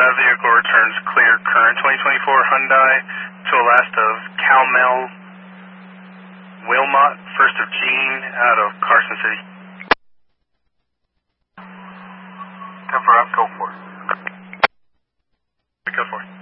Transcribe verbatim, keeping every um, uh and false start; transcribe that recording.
vehicle returns clear current twenty twenty-four Hyundai to a last of Calmel Wilmot, first of Gene, out of Carson City. Cover up, go for it. Go for it.